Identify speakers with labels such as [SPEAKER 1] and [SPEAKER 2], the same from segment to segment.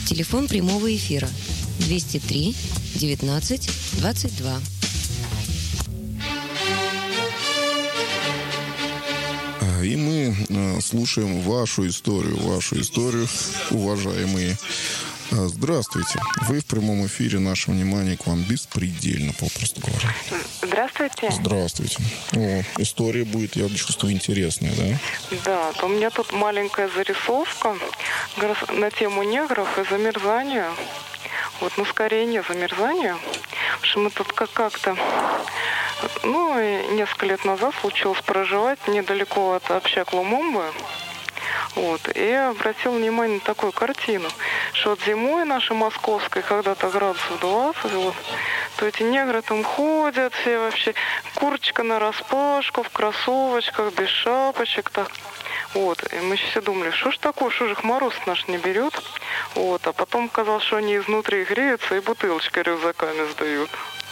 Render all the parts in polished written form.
[SPEAKER 1] Телефон прямого эфира 203 19 22.
[SPEAKER 2] И мы слушаем вашу историю, уважаемые. Здравствуйте. Вы в прямом эфире. Наше внимание к вам беспредельно, попросту говоря.
[SPEAKER 3] Здравствуйте.
[SPEAKER 2] Здравствуйте. О, история будет, я чувствую, интересная, да?
[SPEAKER 3] Да, у меня тут маленькая зарисовка на тему негров и замерзания. Вот, скорее не замерзания. Потому что мы тут как-то... несколько лет назад случилось проживать недалеко от общак Лумумбы. Вот, и я обратил внимание на такую картину, что вот зимой нашей московской, когда-то градусов 20, вот, то эти негры там ходят, все вообще, курточка нараспашку, в кроссовочках, без шапочек, так. Вот, и мы все думали, что ж такое, что же их мороз наш не берет. Вот, а потом казалось, что они изнутри греются и бутылочкой рюкзаками сдают.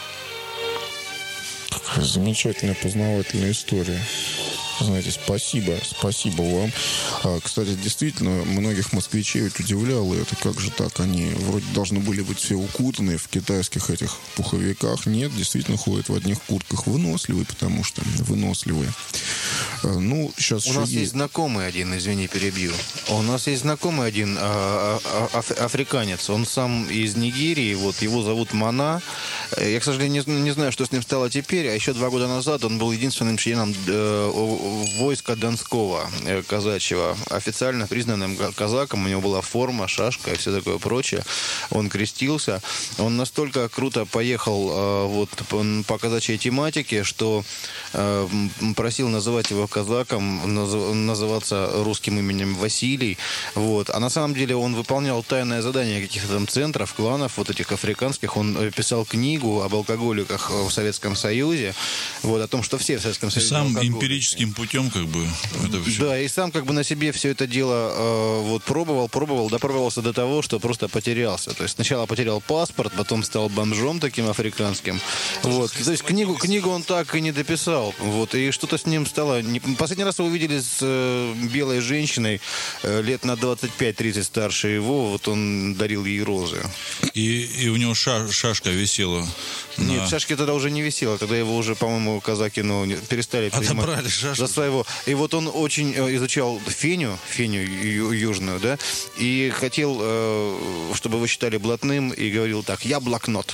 [SPEAKER 2] Какая замечательная познавательная история. Знаете, спасибо вам. Кстати, действительно, многих москвичей удивляло это. Как же так? Они вроде должны были быть все укутаны в китайских этих пуховиках. Нет, действительно ходят в одних куртках. Выносливые, потому что выносливые. Сейчас
[SPEAKER 4] у нас есть знакомый один, извини, перебью. У нас есть знакомый один африканец. Он сам из Нигерии. Вот его зовут Мана. Я, к сожалению, не знаю, что с ним стало теперь. А еще 2 года назад он был единственным членом войска Донского казачьего, официально признанным казаком. У него была форма, шашка и все такое прочее. Он крестился. Он настолько круто поехал по казачьей тематике, что просил называть его казаком, называться русским именем Василий. Вот. А на самом деле он выполнял тайное задание каких-то там центров, кланов вот этих африканских. Он писал книгу об алкоголиках в Советском Союзе. Вот, о том, что все в Советском Союзе
[SPEAKER 5] сам эмпирическим путем это все.
[SPEAKER 4] Да, и сам на себе все это дело пробовал, допробовался до того, что просто потерялся. То есть сначала потерял паспорт, потом стал бомжом таким африканским. Вот. То есть книгу он так и не дописал. Вот. И что-то с ним стало... Последний раз его увидели с белой женщиной, лет на 25-30 старше его. Вот он дарил ей розы.
[SPEAKER 5] И у него шашка висела.
[SPEAKER 4] Нет, шашки тогда уже не висела. Тогда его уже, по-моему, казаки перестали
[SPEAKER 5] отобрали шашку
[SPEAKER 4] за своего. И вот он очень изучал феню южную, да, и хотел, чтобы его считали блатным, и говорил так: я блокнот.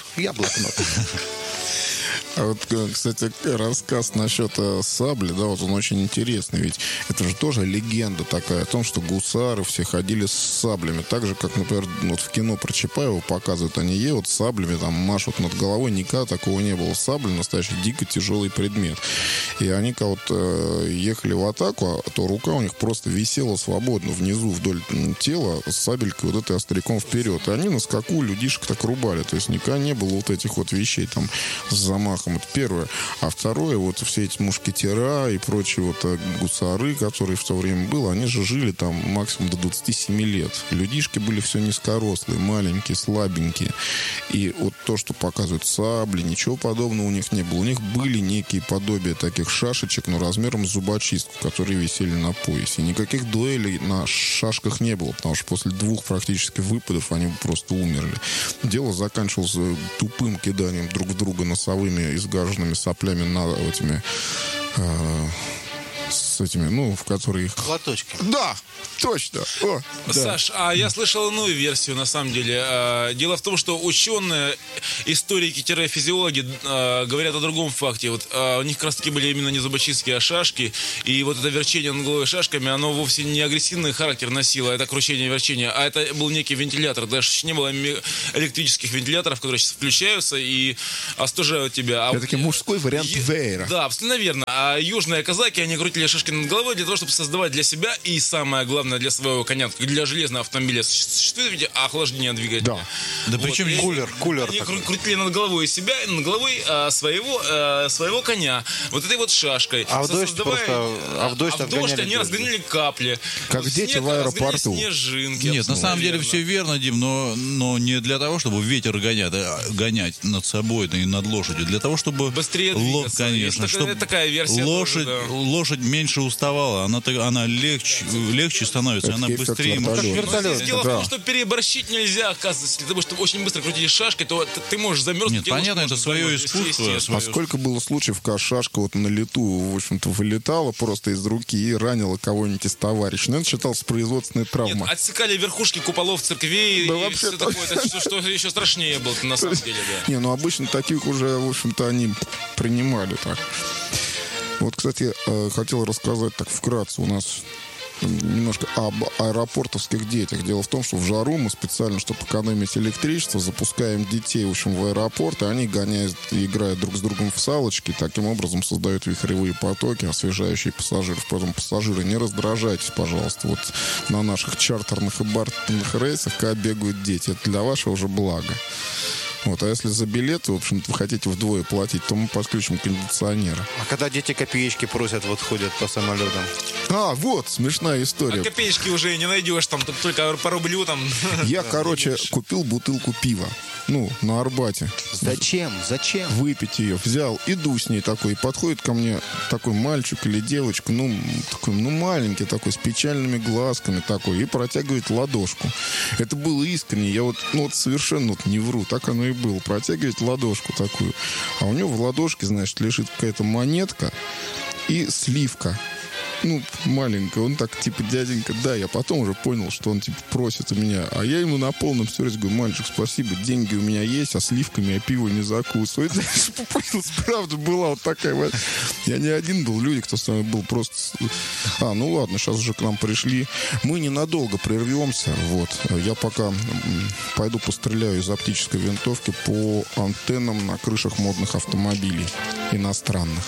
[SPEAKER 2] А вот, кстати, рассказ насчет сабли, да, вот он очень интересный, ведь это же тоже легенда такая о том, что гусары все ходили с саблями, так же, как, например, вот в кино про Чапаева показывают, они едут с саблями, там, машут над головой, никогда такого не было. Сабля — настоящий дико тяжелый предмет. И они как-то ехали в атаку, а то рука у них просто висела свободно внизу вдоль тела с сабелькой вот этой остряком вперед. И они на скаку людишек так рубали, то есть никогда не было вот этих вот вещей там с замахом. Это первое. А второе, вот все эти мушкетера и прочие вот гусары, которые в то время было, они же жили там максимум до 27 лет. Людишки были все низкорослые, маленькие, слабенькие. И вот то, что показывают сабли, ничего подобного у них не было. У них были некие подобия таких шашечек, но размером с зубочистку, которые висели на поясе. И никаких дуэлей на шашках не было, потому что после 2 практически выпадов они просто умерли. Дело заканчивалось тупым киданием друг в друга носовыми изгаженными соплями с этими, в которые...
[SPEAKER 4] Платочки.
[SPEAKER 2] Да, точно. О, да.
[SPEAKER 6] Саш, а я слышал иную версию, на самом деле. Дело в том, что ученые, историки-физиологи говорят о другом факте. Вот у них как раз-таки были именно не зубочистки, а шашки. И вот это верчение над головой шашками, оно вовсе не агрессивный характер носило, это кручение и верчение, а это был некий вентилятор. Даже не было электрических вентиляторов, которые сейчас включаются и остужают тебя.
[SPEAKER 2] Это таки мужской вариант веера.
[SPEAKER 6] Да, абсолютно верно. А южные казаки, они крутили шашки над головой для того, чтобы создавать для себя и, самое главное, для своего коня, для железного автомобиля существует ведь охлаждение двигателя.
[SPEAKER 2] Да.
[SPEAKER 6] Вот,
[SPEAKER 4] причем кулер.
[SPEAKER 6] Они крутили над головой себя и над головой своего коня. Вот этой вот шашкой.
[SPEAKER 4] А в дождь
[SPEAKER 6] они разгоняли капли.
[SPEAKER 2] Как вот дети в аэропорту.
[SPEAKER 6] Снежинки.
[SPEAKER 5] Нет, на самом деле все верно, Дим, но не для того, чтобы ветер гонять над собой и над лошадью. Для того, чтобы...
[SPEAKER 6] Быстрее двигаться.
[SPEAKER 5] Конечно.
[SPEAKER 6] Есть такая версия.
[SPEAKER 5] Лошадь меньше меньше уставала, она легче становится,
[SPEAKER 2] Это
[SPEAKER 5] она
[SPEAKER 2] эффект
[SPEAKER 5] быстрее.
[SPEAKER 2] вертолета.
[SPEAKER 6] Дело в
[SPEAKER 2] Да.
[SPEAKER 6] том, что переборщить нельзя, оказывается. Для того, чтобы очень быстро крутить шашкой, то ты можешь замерзнуть.
[SPEAKER 5] Нет, понятно, это свое искусство.
[SPEAKER 2] А сколько было случаев, когда шашка вот на лету, в общем-то, вылетала просто из руки и ранила кого-нибудь из товарищей. Ну, это считалось производственной травмой.
[SPEAKER 6] Нет, отсекали верхушки куполов церквей
[SPEAKER 2] Да
[SPEAKER 6] и
[SPEAKER 2] вообще
[SPEAKER 6] все такое. Это что еще страшнее было на самом деле, да.
[SPEAKER 2] Не, ну обычно таких уже, в общем-то, они принимали так. Вот, кстати, хотел рассказать так вкратце. У нас немножко об аэропортовских детях. Дело в том, что в жару мы специально, чтобы экономить электричество, запускаем детей, в общем, в аэропорт, и они гоняют, играют друг с другом в салочки, таким образом создают вихревые потоки, освежающие пассажиров. Поэтому, пассажиры, не раздражайтесь, пожалуйста. Вот на наших чартерных и бартерных рейсах, когда бегают дети, это для вашего уже блага. Вот, а если за билет, в общем-то, вы хотите вдвое платить, то мы подключим кондиционеры.
[SPEAKER 4] А когда дети копеечки просят, вот ходят по самолетам?
[SPEAKER 2] А, вот, смешная история.
[SPEAKER 6] А копеечки уже не найдешь, там только по рублю там.
[SPEAKER 2] Я, короче, купил бутылку пива. Ну, на Арбате.
[SPEAKER 4] Зачем? Зачем?
[SPEAKER 2] Выпить ее. Взял, иду с ней такой. И подходит ко мне такой мальчик или девочка, такой, маленький такой, с печальными глазками такой, и протягивает ладошку. Это было искренне. Я вот совершенно не вру. Так оно и было. Протягивает ладошку такую. А у него в ладошке, значит, лежит какая-то монетка и сливка. Маленькая. Он так, типа, дяденька, да. Я потом уже понял, что он, типа, просит у меня. А я ему на полном серьезе говорю: мальчик, спасибо, деньги у меня есть, а сливками я пиво не закусываю. Это, правда, была вот такая. Я не один был, люди, кто с нами был, просто... Ладно, сейчас уже к нам пришли. Мы ненадолго прервемся. Вот. Я пока пойду постреляю из оптической винтовки по антеннам на крышах модных автомобилей иностранных.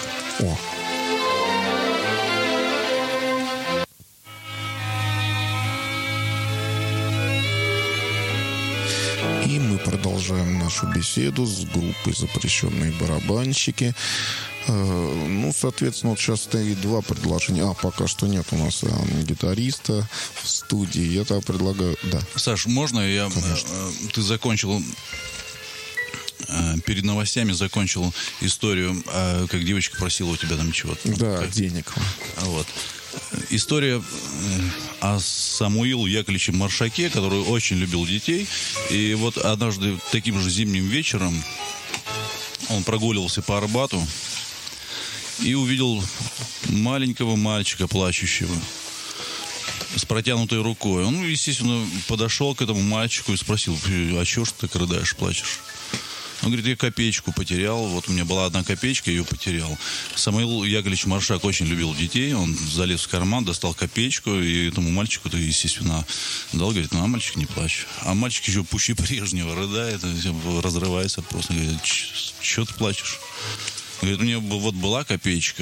[SPEAKER 2] И мы продолжаем нашу беседу с группой «Запрещенные барабанщики». Соответственно, вот сейчас стоит два предложения. Пока что нет у нас гитариста в студии. Я тогда предлагаю... Да.
[SPEAKER 5] Саш, можно я...
[SPEAKER 2] Конечно.
[SPEAKER 5] Ты закончил... Перед новостями закончил историю, как девочка просила у тебя там чего-то.
[SPEAKER 2] Да, денег.
[SPEAKER 5] Вот. История о Самуиле Яковлевиче Маршаке, который очень любил детей. И вот однажды таким же зимним вечером он прогуливался по Арбату и увидел маленького мальчика, плачущего, с протянутой рукой. Он, естественно, подошел к этому мальчику и спросил: а чего ж ты так рыдаешь, плачешь? Он говорит: я копеечку потерял. Вот у меня была одна копеечка, я ее потерял. Самуил Яковлевич Маршак очень любил детей. Он залез в карман, достал копеечку, и этому мальчику-то, естественно, дал. Говорит: мальчик, не плачь. А мальчик еще пуще прежнего рыдает, разрывается просто. Говорит: что ты плачешь? Говорит: у меня вот была копеечка,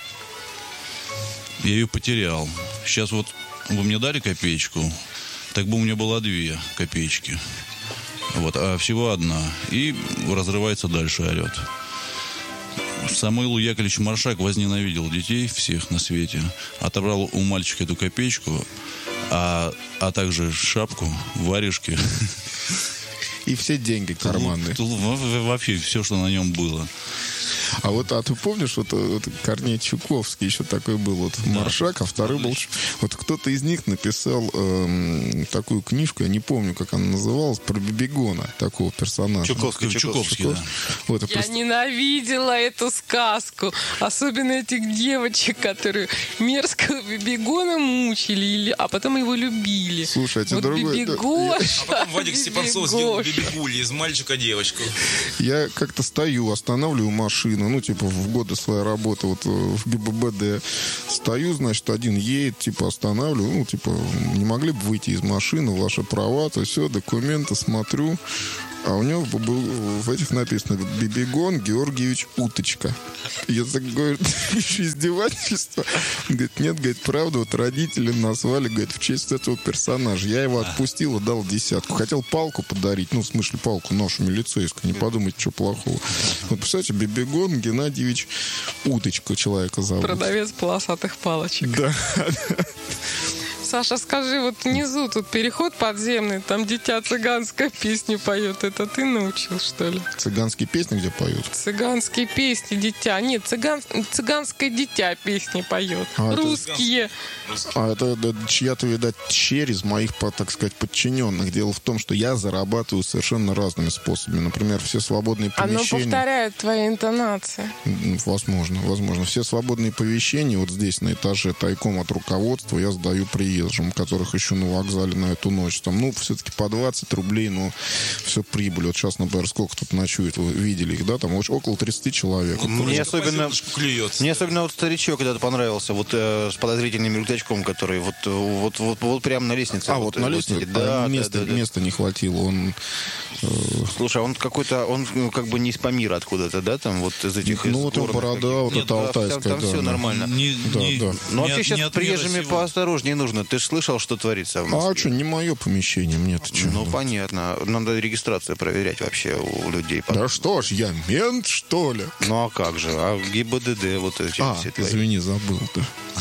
[SPEAKER 5] я ее потерял. Сейчас вот вы мне дали копеечку, так бы у меня было 2 копеечки. Вот, а всего одна. И разрывается дальше, орет. Самуил Яковлевич Маршак возненавидел детей всех на свете. Отобрал у мальчика эту копеечку, а также шапку, варежки.
[SPEAKER 2] И все деньги карманные.
[SPEAKER 5] Вообще все, что на нем было.
[SPEAKER 2] А ты помнишь, вот Корней Чуковский еще такой был, вот Маршак, а второй был... Вот кто-то из них написал такую книжку, я не помню, как она называлась, про Бибигона, такого персонажа.
[SPEAKER 5] Чуковский, да.
[SPEAKER 2] Вот,
[SPEAKER 7] Я ненавидела эту сказку. Особенно этих девочек, которые мерзкого Бибигона мучили, а потом его любили.
[SPEAKER 2] Слушайте,
[SPEAKER 7] вот
[SPEAKER 2] другой...
[SPEAKER 7] Бибигоша,
[SPEAKER 6] А потом Вадик Степанцов сделал Бибигуль из мальчика девочку.
[SPEAKER 2] Я как-то стою, останавливаю машину, в годы своей работы вот в ГИБДД. Стою, значит, один едет, останавливаю, не могли бы выйти из машины, ваши права, то все, документы, смотрю. А у него в этих написано: Бибигон Георгиевич Уточка. Я так говорю: еще издевательство. Говорит: нет, говорит, правда, вот родители назвали, говорит, в честь этого персонажа. Я его отпустил и дал 10. Хотел палку подарить, в смысле палку, нашу милицейскую, не подумайте, что плохого. Вот, представляете, Бибигон Геннадьевич Уточка человека зовут.
[SPEAKER 7] продавец полосатых палочек.
[SPEAKER 2] Да.
[SPEAKER 7] Саша, скажи, вот внизу тут переход подземный, там дитя цыганская песню поет. Это ты научил, что ли?
[SPEAKER 2] Цыганские песни где поют?
[SPEAKER 7] Цыганские песни, дитя. Нет, цыганское дитя песни поет.
[SPEAKER 2] А,
[SPEAKER 7] русские.
[SPEAKER 2] Это чья-то, видать, через моих, так сказать, подчиненных. Дело в том, что я зарабатываю совершенно разными способами. Например, все свободные помещения...
[SPEAKER 7] Оно повторяет твои интонации.
[SPEAKER 2] Возможно. Все свободные помещения вот здесь на этаже тайком от руководства я сдаю приезжим, которых ищу на вокзале на эту ночь. Там, все-таки по 20 рублей, но все прибыль. Вот сейчас, например, сколько тут ночует, вы видели их, да? Там около 30 человек.
[SPEAKER 4] Мне особенно вот старичок когда-то понравился, вот с подозрительным рюкзачком, который вот прямо на лестнице.
[SPEAKER 2] Вот на лестнице? Да, места не хватило. Он...
[SPEAKER 4] Слушай, он какой-то, он как бы не из Памира откуда-то, да, там вот из этих...
[SPEAKER 2] вот борода, вот это алтайская.
[SPEAKER 4] Там все нормально. Но вообще сейчас с приезжими поосторожнее нужно. Ты же слышал, что творится в Москве?
[SPEAKER 2] А что, не мое помещение, мне-то что?
[SPEAKER 4] Ну, понятно. Надо регистрацию проверять вообще у людей.
[SPEAKER 2] Да что ж, я мент, что ли?
[SPEAKER 4] Ну, а как же? А ГИБДД вот эти все твои.
[SPEAKER 2] Извини, забыл, да.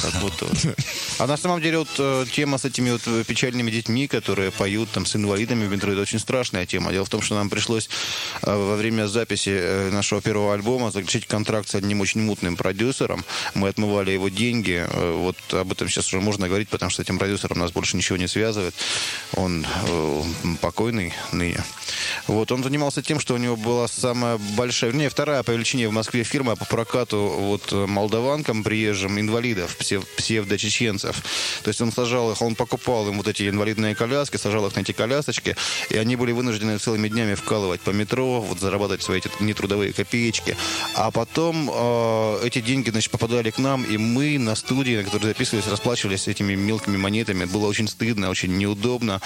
[SPEAKER 4] А на самом деле вот тема с этими вот печальными детьми, которые поют там с инвалидами в метро, это очень страшная тема. Дело в том, что нам пришлось во время записи нашего первого альбома заключить контракт с одним очень мутным продюсером. Мы отмывали его деньги. Вот об этом сейчас уже можно говорить, потому что с этим продюсером нас больше ничего не связывает. Он покойный ныне. Вот, он занимался тем, что у него была самая большая, вторая по величине в Москве фирма по прокату вот молдаванкам, приезжим, инвалидов, псевдочеченцев. То есть он сажал их, он покупал им вот эти инвалидные коляски, сажал их на эти колясочки, и они были вынуждены целыми днями вкалывать по метро, вот зарабатывать свои эти нетрудовые копеечки. А потом эти деньги, значит, попадали к нам, и мы на студии, на которой записывались, расплачивались этими мелкими монетами. Было очень стыдно, очень неудобно.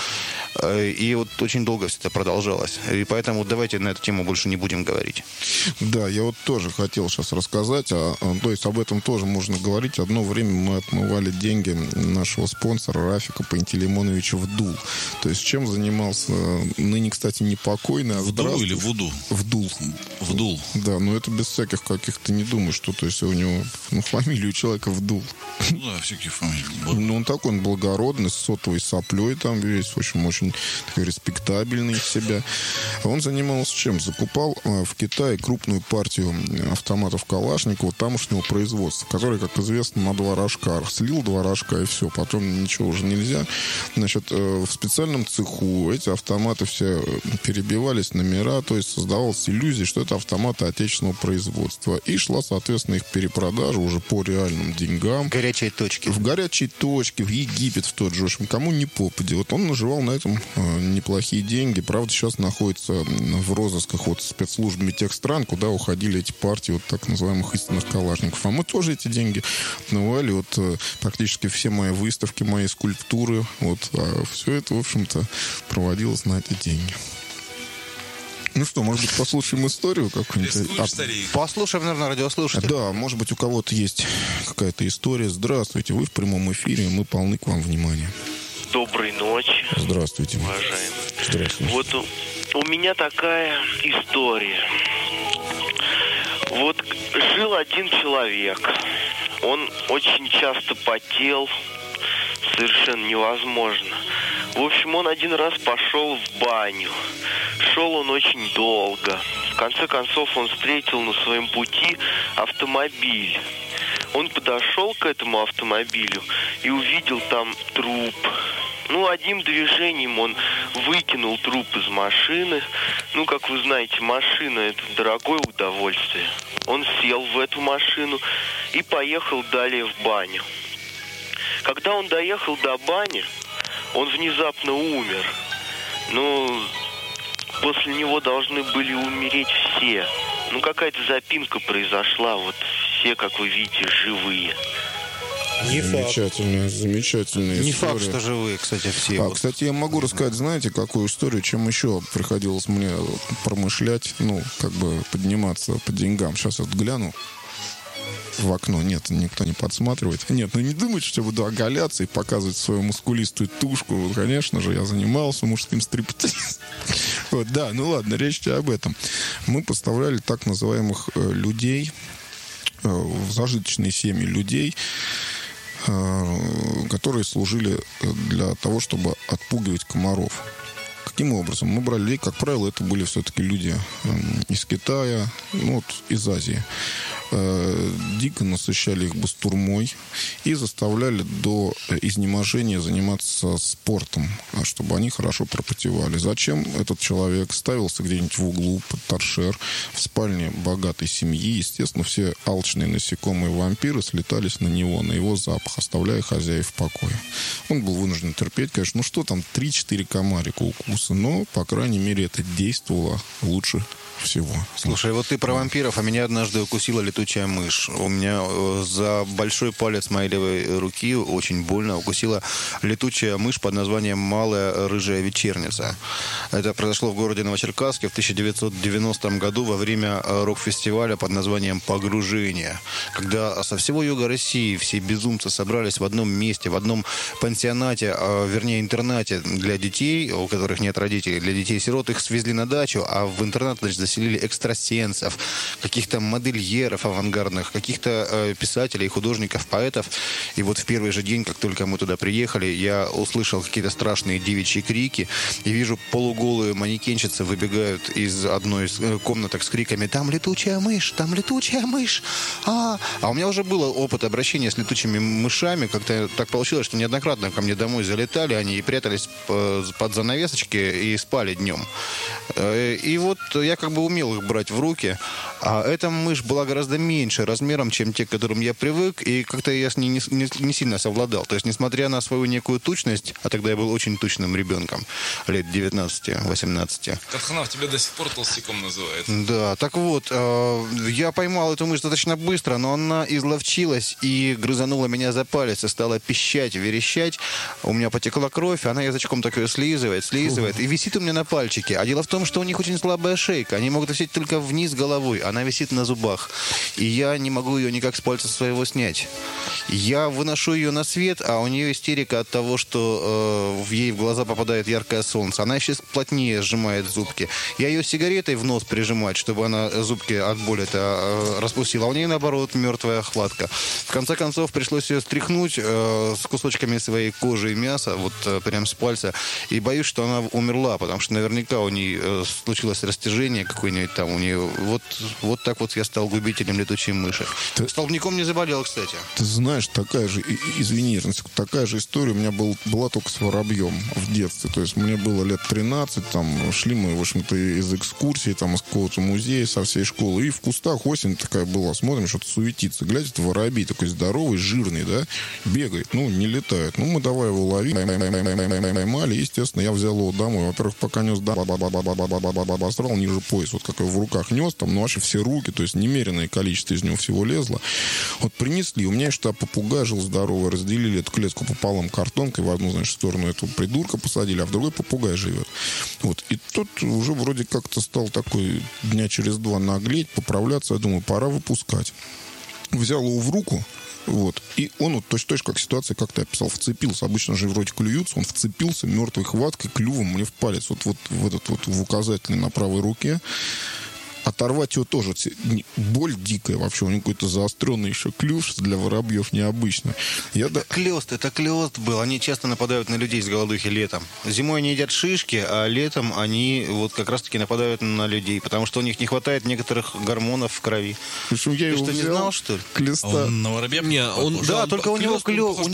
[SPEAKER 4] И вот очень долго все это продолжалось. И поэтому давайте на эту тему больше не будем говорить.
[SPEAKER 2] Да, я вот тоже хотел сейчас рассказать, то есть об этом тоже можно говорить. Одно время мы отмывали деньги нашего спонсора Рафика Пантелеймоновича Вдул. То есть чем занимался ныне, кстати, не покойный, а
[SPEAKER 5] Вдул или Вуду? Вдул.
[SPEAKER 2] Да, но это без всяких каких-то, не думаю, что, то есть у него фамилия у человека Вдул.
[SPEAKER 5] Ну да, всякие фамилии.
[SPEAKER 2] Ну, он такой, он благородный, с сотовой соплей там весь, в общем, очень такой респектабельный из себя. Он занимался чем? Закупал в Китае крупную партию автоматов Калашникова тамошнего производства, которые, как известно, на 2 рожка. Слил 2 рожка и все. Потом ничего уже нельзя. Значит, в специальном цеху эти автоматы все перебивались номера, то есть создавалась иллюзия, что это автоматы отечественного производства. И шла, соответственно, их перепродажа уже по реальным деньгам.
[SPEAKER 4] Горячие точки.
[SPEAKER 2] В горячие точки, в Египет в тот же. В общем, кому не попади. Вот он наживал на этом неплохие деньги. Правда, сейчас находится в розысках вот спецслужбами тех стран, куда уходили эти партии вот так называемых истинных калашников. А мы тоже эти деньги отмывали. Вот практически все мои выставки, мои скульптуры, вот, все это, в общем-то, проводилось на эти деньги. Ну что, может быть, послушаем историю какую-нибудь?
[SPEAKER 4] Послушаем, наверное, радиослушателя.
[SPEAKER 2] Да, может быть, у кого-то есть какая-то история. Здравствуйте, вы в прямом эфире, мы полны к вам внимания.
[SPEAKER 8] Доброй ночи.
[SPEAKER 2] Здравствуйте.
[SPEAKER 8] Уважаемый.
[SPEAKER 2] Здравствуйте.
[SPEAKER 8] Вот у меня такая история. Вот жил один человек. Он очень часто потел. Совершенно невозможно. В общем, он один раз пошел в баню. Шел он очень долго. В конце концов, он встретил на своем пути автомобиль. Он подошел к этому автомобилю и увидел там труп. Ну, одним движением он выкинул труп из машины. Ну, как вы знаете, машина – это дорогое удовольствие. Он сел в эту машину и поехал далее в баню. Когда он доехал до бани, он внезапно умер. Ну, после него должны были умереть все. Ну, какая-то запинка произошла. Вот все, как вы видите, живые.
[SPEAKER 2] Замечательная история.
[SPEAKER 4] Не факт, что живые, кстати, все.
[SPEAKER 2] Кстати, я могу рассказать, знаете, какую историю, чем еще приходилось мне промышлять, ну, как бы подниматься по деньгам. Сейчас я вот гляну в окно. Нет, никто не подсматривает. Нет, ну не думайте, что я буду оголяться и показывать свою мускулистую тушку. Вот, конечно же, я занимался мужским стриптизом. Вот, да, ну ладно, речь об этом. Мы поставляли так называемых людей, в зажиточные семьи людей, которые служили для того, чтобы отпугивать комаров. Каким образом? Мы брали людей, как правило, это были все-таки люди из Китая, из Азии. Дико насыщали их бастурмой и заставляли до изнеможения заниматься спортом, чтобы они хорошо пропотевали. Зачем этот человек ставился где-нибудь в углу под торшер в спальне богатой семьи? Естественно, все алчные насекомые вампиры слетались на него, на его запах, оставляя хозяев в покое. Он был вынужден терпеть, конечно, что там, 3-4 комарика укуса, но, по крайней мере, это действовало лучше всего.
[SPEAKER 4] Слушай, вот ты про вампиров, а меня однажды укусила летучая мышь. У меня за большой палец моей левой руки очень больно укусила летучая мышь под названием «Малая рыжая вечерница». Это произошло в городе Новочеркасске в 1990 году во время рок-фестиваля под названием «Погружение», когда со всего юга России все безумцы собрались в одном месте, в одном пансионате, вернее, интернате для детей, у которых нет родителей, для детей-сирот. Их свезли на дачу, а в интернат, значит, заселили экстрасенсов, каких-то модельеров авангардных, каких-то писателей, художников, поэтов. И вот в первый же день, как только мы туда приехали, я услышал какие-то страшные девичьи крики и вижу, полуголые манекенщицы выбегают из одной из комнаток с криками: «Там летучая мышь! Там летучая мышь!» А у меня уже был опыт обращения с летучими мышами. Как-то так получилось, что неоднократно ко мне домой залетали они и прятались под занавесочки и спали днем. И вот я как бы умел их брать в руки, а эта мышь была гораздо меньше размером, чем те, к которым я привык, и как-то я с ней не сильно совладал. То есть, несмотря на свою некую тучность, а тогда я был очень тучным ребенком, лет 19-18.
[SPEAKER 6] Катханав тебя до сих пор толстяком называет.
[SPEAKER 4] Да, так вот, я поймал эту мышь достаточно быстро, но она изловчилась и грызанула меня за палец и стала пищать, верещать. У меня потекла кровь, она язычком так ее слизывает, и висит у меня на пальчике. А дело в том, что у них очень слабая шейка. Они могут висеть только вниз головой. Она висит на зубах. И я не могу ее никак с пальца своего снять. Я выношу ее на свет, а у нее истерика от того, что ей в глаза попадает яркое солнце. Она еще плотнее сжимает зубки. Я ее сигаретой в нос прижимать, чтобы она зубки от боли-то распустила. А у нее, наоборот, мертвая хватка. В конце концов, пришлось ее стряхнуть с кусочками своей кожи и мяса, вот прям с пальца. И боюсь, что она умерла, потому что наверняка у нее случилось растяжение какое-нибудь там. У нее вот так вот я стал губителем летучей мыши. Столбняком не заболел, кстати.
[SPEAKER 2] Ты знаешь, такая же, извини, такая же история у меня была только с воробьем в детстве. То есть мне было лет 13, там шли мы, в общем-то, из экскурсии, там, из какого-то музея со всей школы. И в кустах осень такая была, смотрим, что-то суетится. Глядит, воробей такой здоровый, жирный, да, бегает, не летает. Мы давай его ловить, поймали, естественно, я взял его домой. Во-первых, пока нес, обосрал ниже пояса, вот как его в руках нес, там, вообще все руки, то есть немеренное количество из него всего лезло. Вот принесли, у меня что попугай жил здоровый, разделили эту клетку пополам картонкой, в одну, значит, сторону этого придурка посадили, а в другой попугай живет. Вот. И тут уже вроде как-то стал такой дня через два наглеть, поправляться, я думаю, пора выпускать. Взял его в руку, вот, и он вот точно как ситуация, как ты описал, вцепился. Обычно же вроде клюются, он вцепился мертвой хваткой клювом мне в палец, вот в этот вот в указательный на правой руке. Оторвать его тоже. Боль дикая вообще. У него какой-то заостренный еще клюв для воробьев необычно. Это
[SPEAKER 4] клёст был. Они часто нападают на людей с голодухи летом. Зимой они едят шишки, а летом они вот как раз-таки нападают на людей, потому что у них не хватает некоторых гормонов в крови.
[SPEAKER 2] Причем я его
[SPEAKER 4] что, не знал, что ли?
[SPEAKER 2] Клеста.
[SPEAKER 5] Он на воробья?
[SPEAKER 4] Да, только у него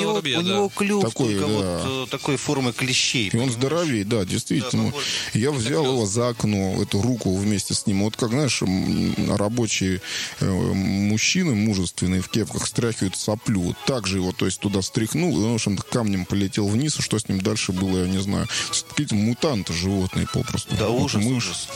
[SPEAKER 4] клюв
[SPEAKER 2] такой,
[SPEAKER 4] только
[SPEAKER 2] да.
[SPEAKER 4] вот такой формы клещей.
[SPEAKER 2] И он здоровее, да, действительно. Да, я взял его за окно, эту руку вместе с ним. Вот как, знаешь, рабочие мужчины мужественные в кепках стряхивают соплю. Вот так же его, то есть, туда стряхнул, и он, в общем-то, камнем полетел вниз, и что с ним дальше было, я не знаю. Какие-то мутанты животные попросту.
[SPEAKER 4] Да, ужас.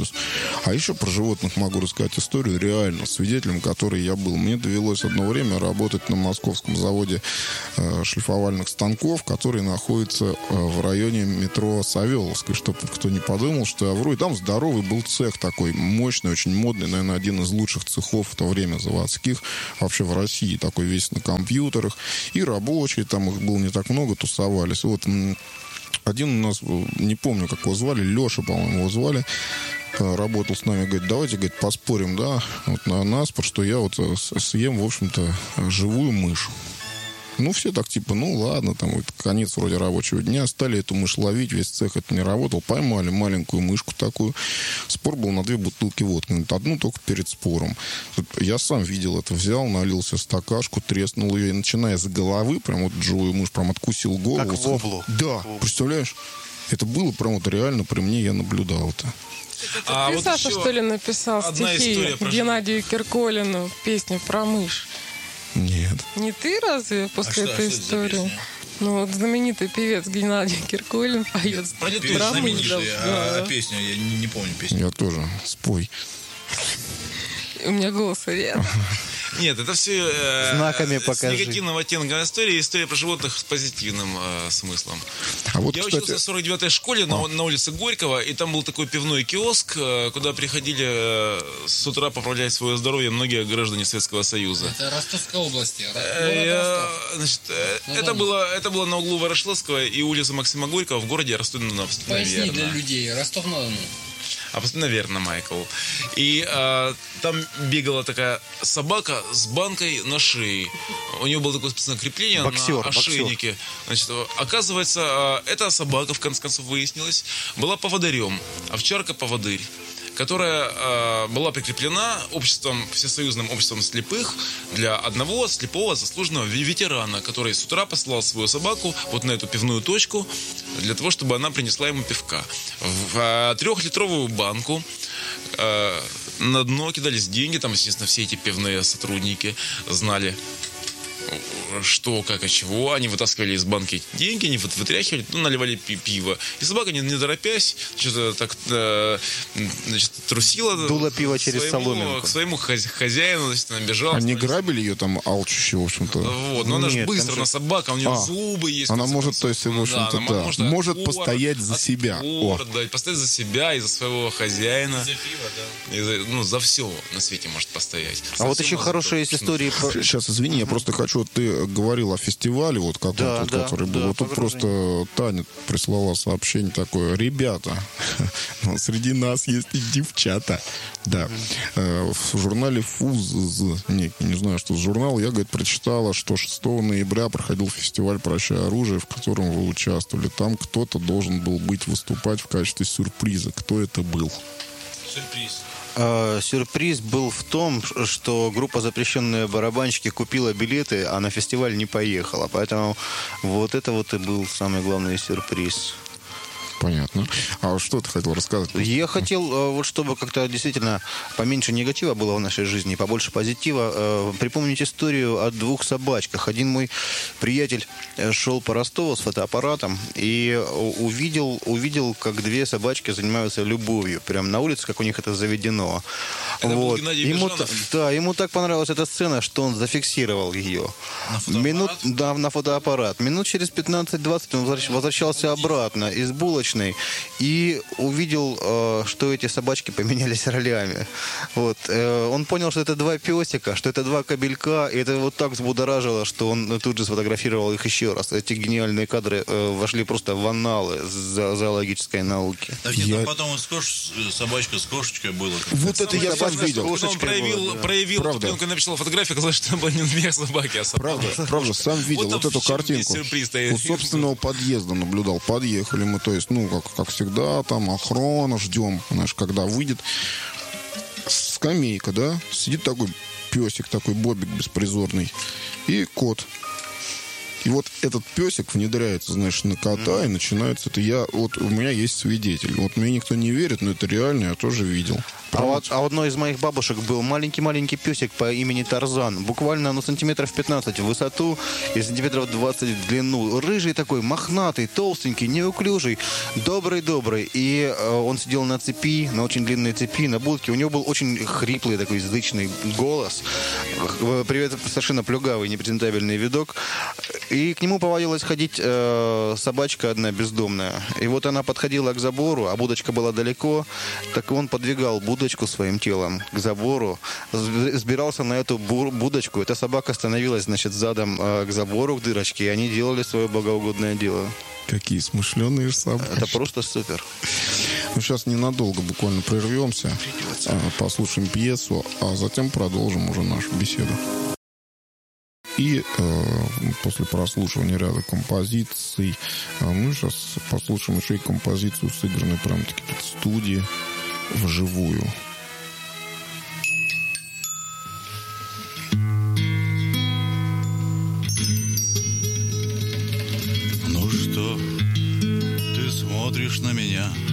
[SPEAKER 2] А еще про животных могу рассказать историю, реально, свидетелем которой я был. Мне довелось одно время работать на московском заводе шлифовальных станков, который находится в районе метро Савеловской, чтобы кто не подумал, что я вру. И там здоровый был цех такой, мощный, очень модный, наверное, один из лучших цехов в то время заводских вообще в России, такой весь на компьютерах. И рабочие, там их было не так много, тусовались. Вот один у нас, не помню, как его звали, Леша, по-моему, его звали, работал с нами, говорит, давайте, говорит, поспорим, да, вот на наспор, что я вот съем, в общем-то, живую мышь. Ну, все так типа, ну ладно, там вот конец вроде рабочего дня, стали эту мышь ловить, весь цех это не работал, поймали маленькую мышку такую. Спор был на 2 бутылки водки, одну только перед спором. Я сам видел это, взял, налил себе стакашку, треснул ее, и начиная с головы, прям вот живую мышь, прям откусил голову.
[SPEAKER 4] Как воблу.
[SPEAKER 2] Да, представляешь? Это было прям вот реально при мне, я наблюдал это.
[SPEAKER 7] Ты,
[SPEAKER 6] вот
[SPEAKER 7] Саша,
[SPEAKER 6] еще
[SPEAKER 7] что ли, написал
[SPEAKER 6] одна
[SPEAKER 7] стихи
[SPEAKER 6] история про
[SPEAKER 7] Геннадию Кирколину, песню про мышь?
[SPEAKER 2] Нет.
[SPEAKER 7] Не ты разве после
[SPEAKER 5] что
[SPEAKER 7] этой
[SPEAKER 5] это за
[SPEAKER 7] истории?
[SPEAKER 5] песня?
[SPEAKER 7] Ну, вот знаменитый певец Геннадий Кирколин поет про мышь.
[SPEAKER 5] Знаменитая,
[SPEAKER 7] Да.
[SPEAKER 5] а песня, я не помню песню.
[SPEAKER 2] Я тоже. Спой.
[SPEAKER 7] У меня голос рядом.
[SPEAKER 6] Нет, это все
[SPEAKER 4] Знаками
[SPEAKER 6] с
[SPEAKER 4] покажи.
[SPEAKER 6] негативным оттенком история про животных с позитивным смыслом.
[SPEAKER 2] А вот,
[SPEAKER 6] Я
[SPEAKER 2] кстати,
[SPEAKER 6] учился в 49-й школе на улице Горького, и там был такой пивной киоск, куда приходили с утра поправлять свое здоровье многие граждане Советского Союза.
[SPEAKER 9] Это Ростовской области. Город Ростов.
[SPEAKER 6] Значит, это было на углу Ворошиловского и улицы Максима Горького в городе Ростов-на-Дону.
[SPEAKER 9] Поясни для людей. Ростов-на-Дону.
[SPEAKER 6] Наверное, Майкл. И там бегала такая собака с банкой на шее. У нее было такое специальное крепление
[SPEAKER 4] Боксер,
[SPEAKER 6] на ошейнике. Значит, оказывается, эта собака, в конце концов, выяснилось, была поводырем. Овчарка-поводырь, которая была прикреплена Всесоюзным обществом слепых для одного слепого заслуженного ветерана, который с утра послал свою собаку вот на эту пивную точку для того, чтобы она принесла ему пивка. В 3-литровую банку на дно кидались деньги, там, естественно, все эти пивные сотрудники знали, что, как и чего. Они вытаскивали из банки эти деньги, они вытряхивали, наливали пиво. И собака, не торопясь, что-то так трусила.
[SPEAKER 4] Дуло пиво через соломинку.
[SPEAKER 6] К своему хозяину, значит, она бежала.
[SPEAKER 2] они грабили ее там алчущие, в общем-то.
[SPEAKER 6] Вот, но она же
[SPEAKER 4] Нет,
[SPEAKER 6] быстро,
[SPEAKER 4] там же-
[SPEAKER 6] она собака, у нее зубы есть.
[SPEAKER 2] Она
[SPEAKER 6] в конце
[SPEAKER 2] может,
[SPEAKER 6] концов.
[SPEAKER 2] то есть, в общем-то,
[SPEAKER 6] она
[SPEAKER 2] да, может
[SPEAKER 6] отпор,
[SPEAKER 2] постоять за себя.
[SPEAKER 6] отпор дать, постоять за себя и за своего хозяина. За все на свете может постоять.
[SPEAKER 4] А вот
[SPEAKER 6] Совсем
[SPEAKER 4] еще
[SPEAKER 6] за
[SPEAKER 4] хорошая
[SPEAKER 6] то,
[SPEAKER 4] есть
[SPEAKER 6] что-
[SPEAKER 4] история про...
[SPEAKER 2] Сейчас, извини, я просто хочу, ты говорил о фестивале, вот каком-то,
[SPEAKER 4] Да,
[SPEAKER 2] вот,
[SPEAKER 4] да,
[SPEAKER 2] который был.
[SPEAKER 4] да,
[SPEAKER 2] Вот тут
[SPEAKER 4] погружение.
[SPEAKER 2] просто Таня прислала сообщение такое. Ребята, среди нас есть и девчата. Да. В журнале ФУЗ, не знаю, что за журнал, я, говорит, прочитала, что 6 ноября проходил фестиваль «Прощай оружие», в котором вы участвовали. Там кто-то должен был выступать в качестве сюрприза. Кто это был?
[SPEAKER 5] Сюрприз.
[SPEAKER 4] Сюрприз был в том, что группа «Запрещенные барабанщики» купила билеты, а на фестиваль не поехала. Поэтому вот это вот и был самый главный сюрприз.
[SPEAKER 2] Понятно. А что ты хотел рассказать?
[SPEAKER 4] Я хотел, вот чтобы как-то действительно поменьше негатива было в нашей жизни, побольше позитива, припомнить историю о 2 собачках. Один мой приятель шел по Ростову с фотоаппаратом и увидел, как 2 собачки занимаются любовью. Прямо на улице, как у них это заведено.
[SPEAKER 6] Это был Геннадий Бежанов?
[SPEAKER 4] Ему так понравилась эта сцена, что он зафиксировал ее.
[SPEAKER 5] На фотоаппарат?
[SPEAKER 4] На фотоаппарат. Минут через 15-20 он возвращался обратно из булочной и увидел, что эти собачки поменялись ролями. Вот. Он понял, что это 2 песика, что это 2 кобелька, и это вот так взбудоражило, что он тут же сфотографировал их еще раз. Эти гениальные кадры вошли просто в анналы зоологической науки.
[SPEAKER 5] Да нет, потом вот собачка с кошечкой было.
[SPEAKER 2] Вот это я сам видел.
[SPEAKER 6] Когда он проявил эту
[SPEAKER 2] Правда.
[SPEAKER 6] пленку и написал фотографию, оказалось, что там были не 2 собаки, а собака.
[SPEAKER 2] Правда, сам видел
[SPEAKER 6] Вот
[SPEAKER 2] вот
[SPEAKER 6] там
[SPEAKER 2] эту
[SPEAKER 6] в чем
[SPEAKER 2] картинку.
[SPEAKER 6] сюрприз стоит.
[SPEAKER 2] У собственного подъезда наблюдал. Подъехали мы, то есть, как всегда, там охрана, ждем, знаешь, когда выйдет. Скамейка, да, сидит такой песик, такой бобик беспризорный, и кот. И вот этот песик внедряется, знаешь, на кота, и начинается это. У меня есть свидетель. Вот мне никто не верит, но это реально, я тоже видел.
[SPEAKER 4] А у одной из моих бабушек был маленький-маленький песик по имени Тарзан. Буквально сантиметров 15 в высоту и сантиметров 20 в длину. Рыжий такой, мохнатый, толстенький, неуклюжий, добрый-добрый. И он сидел на цепи, на очень длинной цепи, на будке. У него был очень хриплый такой зычный голос. Привет, совершенно плюгавый, непрезентабельный видок. И к нему повадилась ходить собачка одна бездомная. И вот она подходила к забору, а будочка была далеко. Так он подвигал будочку своим телом к забору, сбирался на эту будочку. Эта собака становилась, значит, задом к забору, к дырочке, и они делали свое богоугодное дело.
[SPEAKER 2] Какие смышленые собаки.
[SPEAKER 4] Это просто супер.
[SPEAKER 2] Сейчас ненадолго буквально прервемся, послушаем пьесу, а затем продолжим уже нашу беседу. И после прослушивания ряда композиций мы сейчас послушаем еще и композицию, сыгранную прям-таки в студии вживую.
[SPEAKER 5] Ну что, ты смотришь на меня?